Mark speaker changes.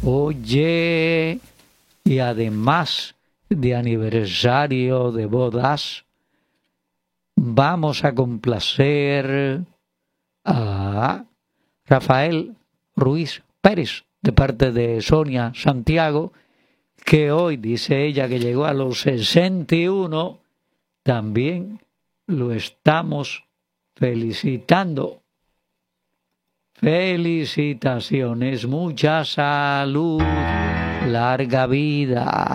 Speaker 1: Oye, y además de aniversario de bodas, vamos a complacer a Rafael Ruiz Pérez, de parte de Sonia Santiago, que hoy, dice ella, que llegó a los 61, también lo estamos felicitando. Felicitaciones, mucha salud, larga vida.